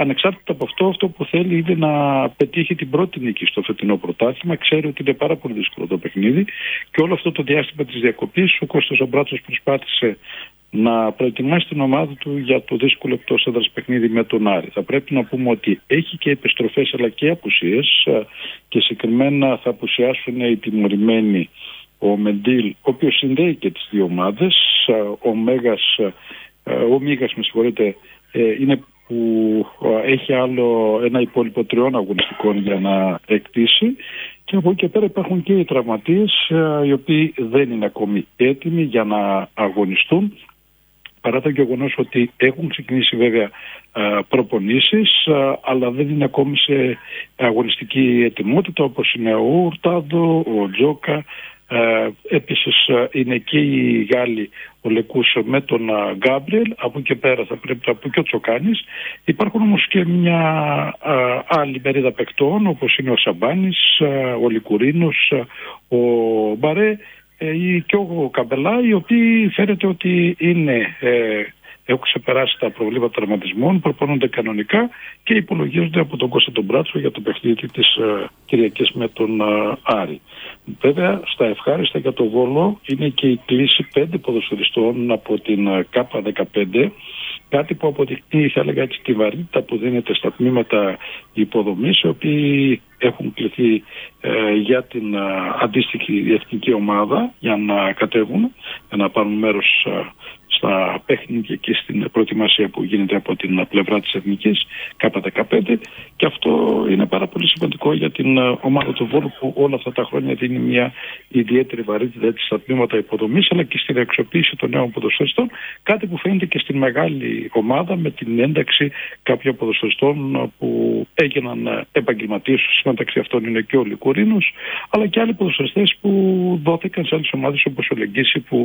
ανεξάρτητα από αυτό που θέλει είναι να πετύχει την πρώτη νίκη στο φετινό πρωτάθλημα. Ξέρει ότι είναι πάρα πολύ δύσκολο το παιχνίδι και όλο αυτό το διάστημα της διακοπής ο Κώστας ο Μπράτσος προσπάθησε να προετοιμάσει την ομάδα του για το δύσκολο εκτός έδρας παιχνίδι με τον Άρη. Θα πρέπει να πούμε ότι έχει και επιστροφές αλλά και απουσίες και συγκεκριμένα θα απουσιάσουν οι τιμωρημένοι ο Μεντίλ, ο οποίος συνδέει και τις δύο ομάδες, ο Μίγας είναι που έχει άλλο ένα υπόλοιπο 3 αγωνιστικών για να εκτίσει, και από εκεί και πέρα υπάρχουν και οι τραυματίες οι οποίοι δεν είναι ακόμη έτοιμοι για να αγωνιστούν, παρά το γεγονός ότι έχουν ξεκινήσει βέβαια προπονήσεις, αλλά δεν είναι ακόμη σε αγωνιστική ετοιμότητα, όπως είναι ο Ουρτάδο, ο Τζόκα. Επίσης είναι και οι Γάλλοι, ο Λεκούς με τον Γκάμπριελ. Από εκεί και πέρα θα πρέπει να πω και ο Τσοκάνης. Υπάρχουν όμως και μια άλλη μερίδα παικτών, όπως είναι ο Σαμπάνης, ο Λικουρίνος, ο Μπαρέ και ο Καμπελά, οι οποίοι φαίνεται ότι έχουν ξεπεράσει τα προβλήματα τραυματισμών, προπονούνται κανονικά και υπολογίζονται από τον Κώστα τον Μπράτσο για το παιχνίδι της Κυριακής με τον Άρη. Βέβαια, στα ευχάριστα για το Βόλο είναι και η κλήση 5 ποδοσφαιριστών από την K15, κάτι που αποδεικνύει, θα έλεγα, τη βαρύτητα που δίνεται στα τμήματα υποδομής, οι οποίοι έχουν κληθεί για την αντίστοιχη εθνική ομάδα για να κατέβουν, για να πάρουν μέρος στα παιχνίδια και στην προετοιμασία που γίνεται από την πλευρά της εθνικής K15, και αυτό είναι πάρα πολύ σημαντικό για την ομάδα του Βόλου, που όλα αυτά τα χρόνια δίνει μια ιδιαίτερη βαρύτητα στα τμήματα υποδομής αλλά και στην αξιοποίηση των νέων ποδοσφαιριστών, κάτι που φαίνεται και στην μεγάλη ομάδα με την ένταξη κάποιων ποδοσφαιριστών που έγιναν επαγγελματίες. Μεταξύ αυτών είναι και ο Λικουρίνος, αλλά και άλλοι ποδοσφαιριστές που δόθηκαν σε άλλες ομάδες, όπως ο Λεγγίση που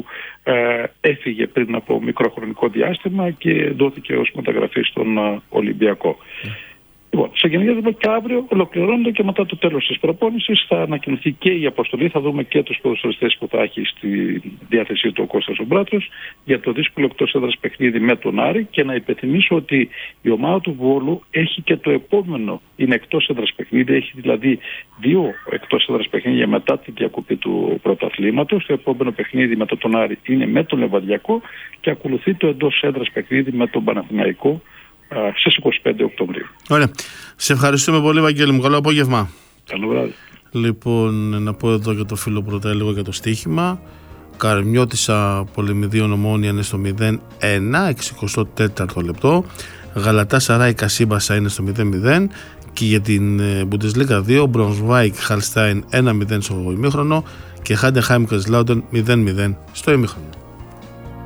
έφυγε πριν από μικρό χρονικό διάστημα και δόθηκε ως μεταγραφή στον Ολυμπιακό. Λοιπόν, σε γενικά και αύριο ολοκληρώνεται και μετά το τέλος της προπόνησης θα ανακοινωθεί και η αποστολή. Θα δούμε και τους ποδοσφαιριστές που θα έχει στη διάθεσή του ο Κώστας ο Μπράτσος για το δύσκολο εκτός έδρας παιχνίδι με τον Άρη. Και να υπενθυμίσω ότι η ομάδα του Βόλου έχει και το επόμενο, είναι εκτός έδρας παιχνίδι, έχει δηλαδή 2 εκτός έδρας παιχνίδια μετά τη διακοπή του πρωταθλήματος. Το επόμενο παιχνίδι μετά τον Άρη είναι με τον Λεβαδιακό και ακολουθεί το εντός έδρας παιχνίδι με τον Παναθηναϊκό στις 25 Οκτωβρίου. Ωραία. Σε ευχαριστούμε πολύ, Βαγγέλη μου. Καλό απόγευμα. Καλό βράδυ. Λοιπόν, να πω εδώ για το φίλο πρώτα λίγο για το στοίχημα. Καρμιώτισσα Πολυμηδίων Ομόνια είναι στο 0-1, 64ο λεπτό. Γαλατά Σαράι Κασίμπασα είναι στο 0-0. Και για την Bundesliga 2, Μπρονσβάικ Χαλστάιν 1-0 στο ημίχρονο και Χάντεχάιμ Καζλάουντεν 0-0 στο ημίχρονο.